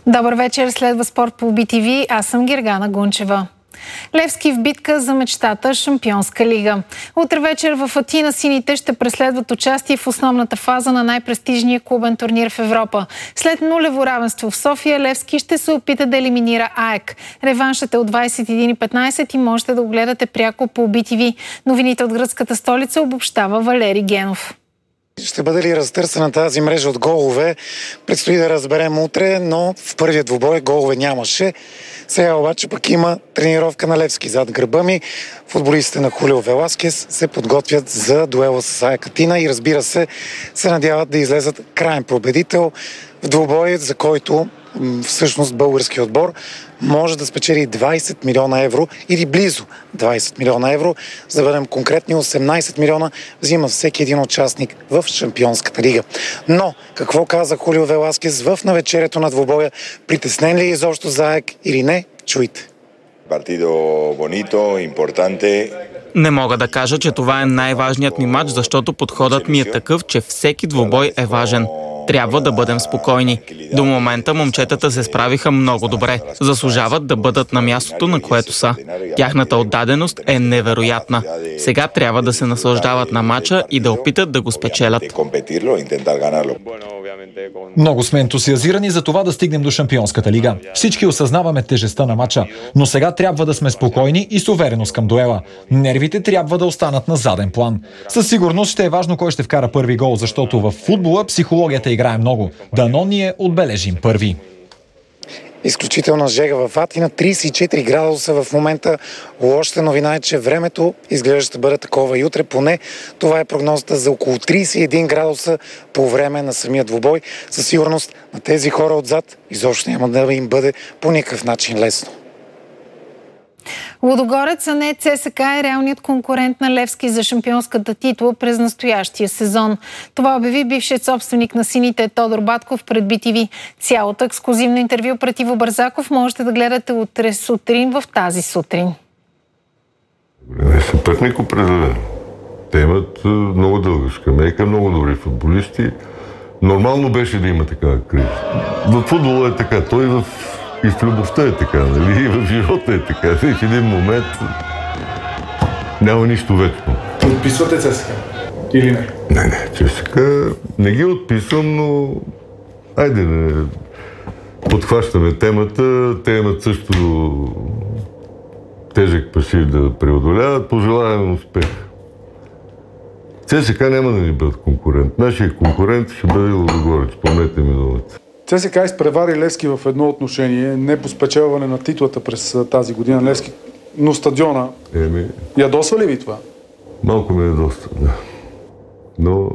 Добър вечер, следва спорт по BTV. Аз съм Гергана Гунчева. Левски в битка за мечтата Шампионска лига. Утре вечер в Атина сините ще преследват участие в основната фаза на най-престижния клубен турнир в Европа. След нулево равенство в София, Левски ще се опита да елиминира АЕК. Реваншът е от 21:15 и можете да го гледате пряко по BTV. Новините от гръцката столица обобщава Валери Генов. Ще бъде ли разтърсена тази мрежа от голове? Предстои да разберем утре, но в първия двубой голове нямаше. Сега обаче пък има тренировка на Левски зад гърба ми. Футболистите на Хулио Веласкес се подготвят за дуела с АЕК Атина и разбира се надяват да излезат краен победител в двубой, за който всъщност българския отбор може да спечели 20 милиона евро или близо 20 милиона евро. За да бъдем конкретни, 18 милиона взима всеки един участник в Шампионската лига. Но какво каза Хулио Веласкес в навечерието на двубоя? Притеснен ли е изобщо за АЕК или не? Чуйте. Не мога да кажа, че това е най-важният ми матч, защото подходът ми е такъв, че всеки двубой е важен. Трябва да бъдем спокойни. До момента момчетата се справиха много добре. Заслужават да бъдат на мястото, на което са. Тяхната отдаденост е невероятна. Сега трябва да се наслаждават на матча и да опитат да го спечелят. Много сме ентусиазирани за това да стигнем до Шампионската лига. Всички осъзнаваме тежестта на матча, но сега трябва да сме спокойни и с увереност към дуела. Нервите трябва да останат на заден план. Със сигурност ще е важно кой ще вкара първи гол, защото в футбола психологията играе много. Дано ние отбележим първи. Изключителна жега в Атина, 34 градуса в момента. Лошата новина е, че времето изглежда ще бъде такова и утре. Поне това е прогнозата за около 31 градуса по време на самия двубой. Със сигурност на тези хора отзад изобщо няма да им бъде по никакъв начин лесно. Лудогорец, а не ЦСКА, е реалният конкурент на Левски за шампионската титла през настоящия сезон. Това обяви бившият собственик на сините Тодор Батков пред BTV. Цялото ексклузивно интервю пред Иво Бързаков можете да гледате утре сутрин в тази сутрин. Съперник определено. Те имат много дълга скамейка, много добри футболисти. Нормално беше да има такава криза. В футбола е така, той и в любовта е така, нали? И в живота е така. В един момент няма нищо вечно. Отписвате ЦСКА? Или не? Не, ЦСКА не ги отписвам, но айде не подхващаме темата. Те имат също тежък пасив да преодоляват. Пожелавам успех. ЦСКА няма да ни бъдат конкурент. Нашия конкурент ще бъде Лудогорец. Помнете ми думата. ЦСКА изпревари Левски в едно отношение, не по спечелване на титлата през тази година Левски, но стадиона. Ядосва ли ви това? Малко ме ядосва, да. Но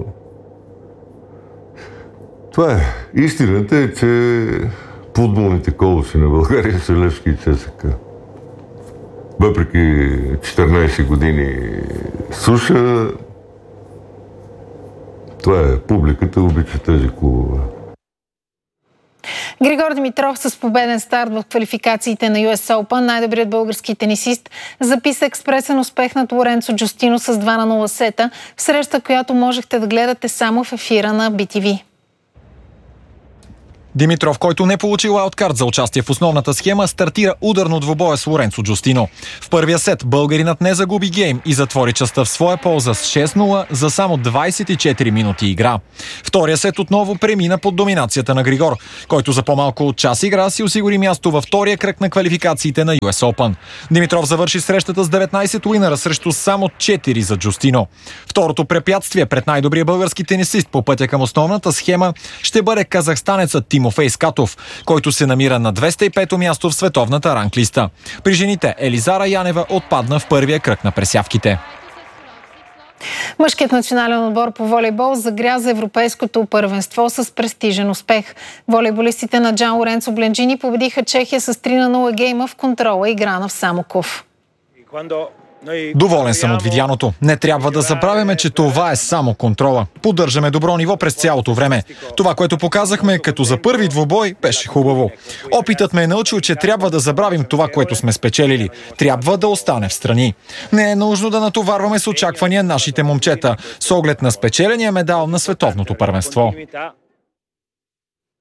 това е. Истината е, че футболните колоси на България са Левски и ЦСКА. Въпреки 14 години суша, това е. Публиката обича тези клубове. Григор Димитров с победен старт в квалификациите на US Open, най-добрият български тенисист, записа експресен успех над Лоренцо Джустино с 2-0 сета, в среща, която можехте да гледате само в ефира на BTV. Димитров, който не получи лаудкарт за участие в основната схема, стартира ударно двубоя с Лоренцо Джустино. В първия сет българинът не загуби гейм и затвори частта в своя полза с 6-0 за само 24 минути игра. Втория сет отново премина под доминацията на Григор, който за по-малко от час игра си осигури място във втория кръг на квалификациите на US Open. Димитров завърши срещата с 19 уинъра срещу само 4 за Джустино. Второто препятствие пред най-добрия български тенисист по пътя към основната схема ще бъде казахстанецът Тимофей Скатов, който се намира на 205-то място в световната ранглиста. При жените Елизара Янева отпадна в първия кръг на пресявките. Мъжкият национален отбор по волейбол загря за европейското първенство с престижен успех. Волейболистите на Джан Лоренцо Бленджини победиха Чехия с 3-0 гейма в контрола играна в Самоков. Доволен съм от видяното. Не трябва да забравяме, че това е само контрола. Поддържаме добро ниво през цялото време. Това, което показахме като за първи двубой, беше хубаво. Опитът ме е научил, че трябва да забравим това, което сме спечелили. Трябва да остане в страни. Не е нужно да натоварваме с очаквания нашите момчета, с оглед на спечеления медал на световното първенство.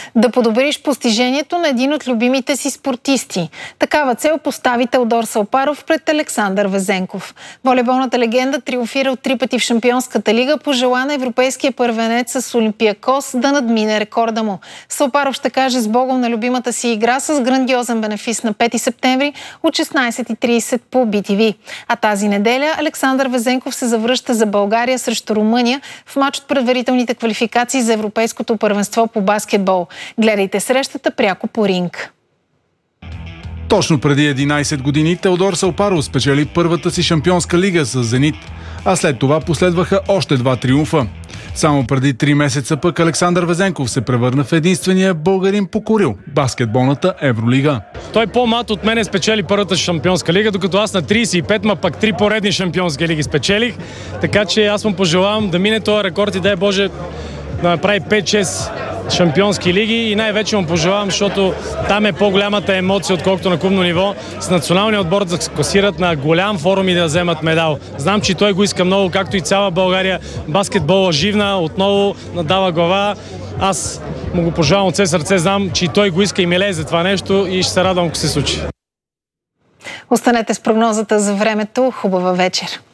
Да подобриш постижението на един от любимите си спортисти. Такава цел постави Теодор Салпаров пред Александър Везенков. Волейболната легенда триумфира от 3 пъти в Шампионската лига, пожела на европейския първенец с Олимпиакос да надмине рекорда му. Салпаров ще каже с Богом на любимата си игра с грандиозен бенефис на 5 септември от 16:30 по BTV. А тази неделя Александър Везенков се завръща за България срещу Румъния в мач от предварителните квалификации за Европейското първенство по баскетбол. Гледайте срещата пряко по Ринг. Точно преди 11 години Теодор Салпаров спечели първата си шампионска лига с Зенит, а след това последваха още 2 триумфа. Само преди 3 месеца пък Александър Везенков се превърна в единствения българин покорил баскетболната Евролига. Той по-млад от мене спечели първата шампионска лига, докато аз на 35, пък 3 поредни шампионски лиги спечелих. Така че аз му пожелавам да мине този рекорд и дай Боже да направи 5-6 шампионски лиги и най-вече му пожелавам, защото там е по-голямата емоция, отколкото на клубно ниво, с националния отбор да се класират на голям форум и да вземат медал. Знам, че той го иска много, както и цяла България. Баскетбола живна, отново надава глава. Аз му го пожелавам от все сърце, знам, че и той го иска и милее за това нещо и ще се радвам, ако се случи. Останете с прогнозата за времето. Хубава вечер!